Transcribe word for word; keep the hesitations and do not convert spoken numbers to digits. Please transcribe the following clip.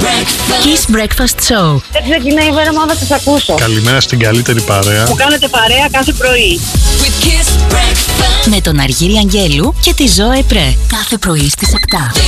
Kiss Breakfast Show. Δεν ξεκινάει η μέρα μου, θα σας ακούσω. Καλημέρα στην καλύτερη παρέα που κάνετε παρέα κάθε πρωί. Με τον Αργύρη Αγγέλου και τη Ζωέ Πρέ. Κάθε πρωί στις επτά.